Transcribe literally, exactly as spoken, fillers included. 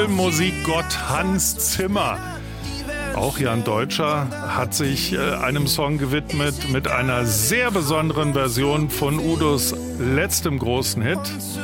Musikgott Hans Zimmer. Auch Jan Deutscher hat sich äh, einem Song gewidmet mit einer sehr besonderen Version von Udos letztem großen Hit.